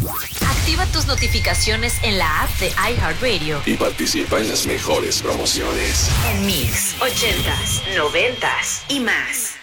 Activa tus notificaciones en la app de iHeartRadio y participa en las mejores promociones. en Mix, 80s, 90s y más.